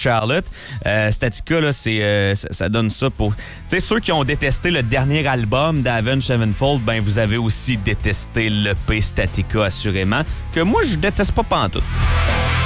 Charlotte. Statica, là, ça donne ça pour... Tu sais, ceux qui ont détesté le dernier album d'Avenged Sevenfold, ben vous avez aussi détesté l'EP Statica, assurément, que moi, je déteste pas pantoute.